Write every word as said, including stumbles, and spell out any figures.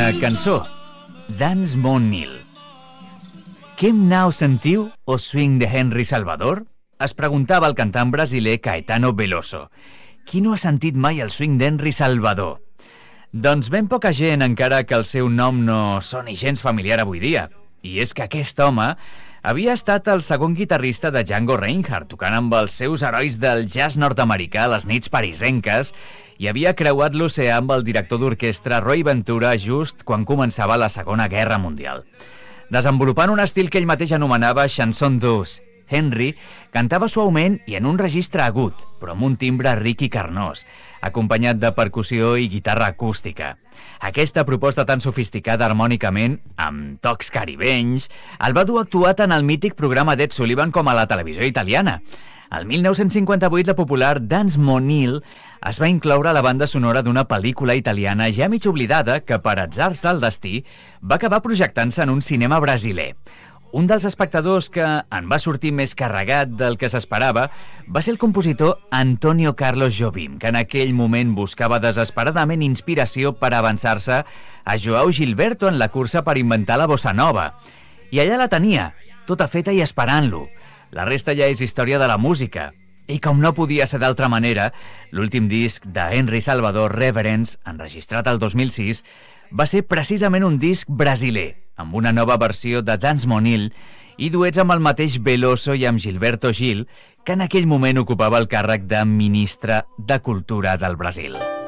Quina cançó! Dance Mon Nil. Quem nau sentiu o swing de Henry Salvador? Es preguntava el cantant brasiler Caetano Veloso. Qui no ha sentit mai el swing d'Henry Salvador? Doncs ben poca gent, encara que el seu nom no soni gens familiar avui dia. I és que aquest home havia estat el segon guitarrista de Django Reinhardt, tocant amb els seus herois del jazz nord-americà a les nits parisenques, i havia creuat l'oceà amb el director d'orquestra Roy Ventura just quan començava la Segona Guerra Mundial. Desenvolupant un estil que ell mateix anomenava chanson douce, Henry cantava suaument i en un registre agut, però amb un timbre ric i carnós, acompanyat de percussió i guitarra acústica. Aquesta proposta tan sofisticada harmònicament, amb tocs caribenys, el va dur a actuar tant al mític programa d'Ed Sullivan com a la televisió italiana. El mil nou-cents cinquanta-vuit, la popular Dance Mon Nil es va incloure a la banda sonora d'una pel·lícula italiana ja mig oblidada que, per atzars del destí, va acabar projectant-se en un cinema brasiler. Un dels espectadors que en va sortir més carregat del que s'esperava va ser el compositor Antonio Carlos Jobim, que en aquell moment buscava desesperadament inspiració per avançar-se a João Gilberto en la cursa per inventar la bossa nova. I allà la tenia, tota feta i esperant-lo. La resta ja és història de la música. I com no podia ser d'altra manera, l'últim disc de Henry Salvador, Reverence, enregistrat el dos mil sis, va ser precisament un disc brasiler, amb una nova versió de Dance Mon Nil i duets amb el mateix Veloso i amb Gilberto Gil, que en aquell moment ocupava el càrrec de ministre de Cultura del Brasil.